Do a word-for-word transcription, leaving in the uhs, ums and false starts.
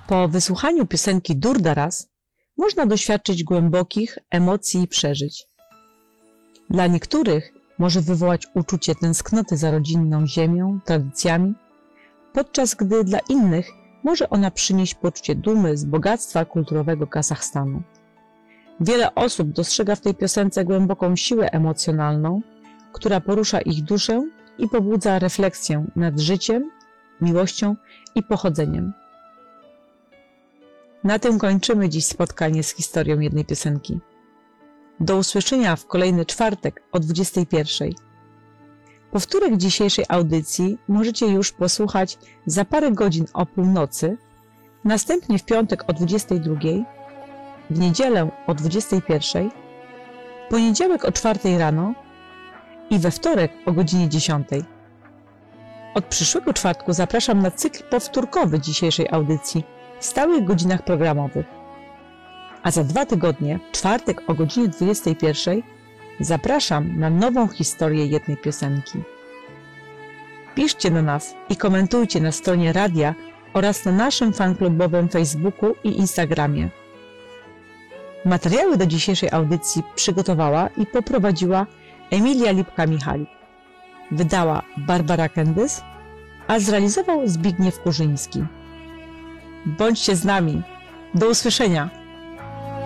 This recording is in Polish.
Po wysłuchaniu piosenki Durdaras można doświadczyć głębokich emocji i przeżyć. Dla niektórych może wywołać uczucie tęsknoty za rodzinną ziemią, tradycjami, podczas gdy dla innych może ona przynieść poczucie dumy z bogactwa kulturowego Kazachstanu. Wiele osób dostrzega w tej piosence głęboką siłę emocjonalną, która porusza ich duszę i pobudza refleksję nad życiem, miłością i pochodzeniem. Na tym kończymy dziś spotkanie z historią jednej piosenki. Do usłyszenia w kolejny czwartek o dwudziestej pierwszej. Powtórek dzisiejszej audycji możecie już posłuchać za parę godzin o północy, następnie w piątek o dwudziestej drugiej, w niedzielę o dwudziestej pierwszej, w poniedziałek o czwartej rano i we wtorek o godzinie dziesiątej. Od przyszłego czwartku zapraszam na cykl powtórkowy dzisiejszej audycji w stałych godzinach programowych. A za dwa tygodnie, w czwartek o godzinie dwudziestej pierwszej, zapraszam na nową historię jednej piosenki. Piszcie do nas i komentujcie na stronie radia oraz na naszym fanklubowym Facebooku i Instagramie. Materiały do dzisiejszej audycji przygotowała i poprowadziła Emilia Lipka-Michalik. Wydała Barbara Kendys, a zrealizował Zbigniew Kurzyński. Bądźcie z nami. Do usłyszenia!